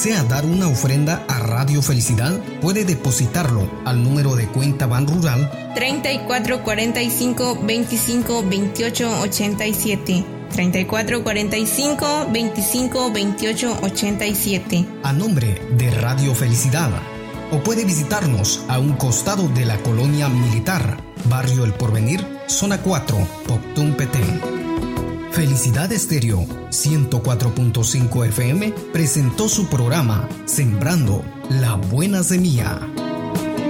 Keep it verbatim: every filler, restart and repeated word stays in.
desea dar una ofrenda a Radio Felicidad, puede depositarlo al número de cuenta Banrural treinta y cuatro cuarenta y cinco veinticinco veintiocho ochenta y siete. treinta y cuatro cuarenta y cinco veinticinco veintiocho ochenta y siete. a nombre de Radio Felicidad. O puede visitarnos a un costado de la colonia militar, Barrio El Porvenir, Zona cuatro, Poctún, Petén. Felicidad Estéreo ciento cuatro punto cinco F M presentó su programa Sembrando la Buena Semilla.